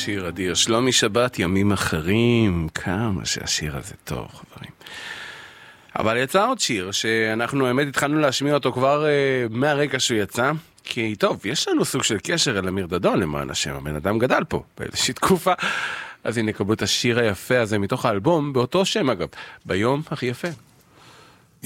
שיר אדיר. שלומי שבת, ימים אחרים. כמה שהשיר הזה טוב, חברים. אבל יצא עוד שיר שאנחנו האמת התחלנו להשמיע אותו כבר מהרגע שהוא יצא. כי טוב, יש לנו סוג של קשר אל אמיר דדון, למען השם. הבן אדם גדל פה באיזושהי תקופה. אז הנה קבלו את השיר היפה הזה מתוך האלבום, באותו שם אגב, ביום הכי יפה.